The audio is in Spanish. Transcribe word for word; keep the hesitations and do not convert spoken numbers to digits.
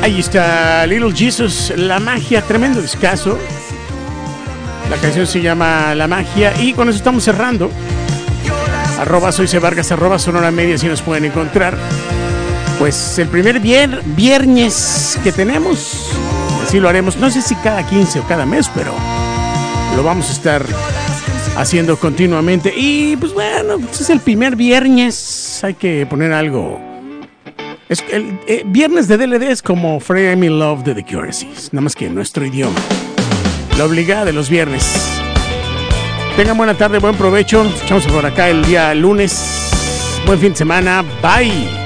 Ahí está Little Jesus, La Magia, tremendo discazo. La canción se llama La Magia y con eso estamos cerrando. Arroba soy C. Vargas, arroba Sonora Media, si nos pueden encontrar. Pues el primer vier- viernes que tenemos, así lo haremos, no sé si cada quince o cada mes, pero lo vamos a estar haciendo continuamente. Y pues bueno, pues es el primer viernes, hay que poner algo. Es el eh, viernes de D L D es como Free Me Love de The Curiosities, nada más que en nuestro idioma. La obligada de los viernes. Tengan buena tarde, buen provecho. Nos echamos por acá el día lunes. Buen fin de semana. Bye.